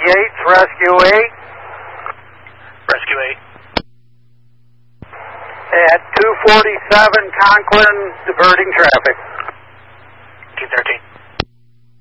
Yates, Rescue 8. Rescue 8. At 247 Conklin, diverting traffic. 213.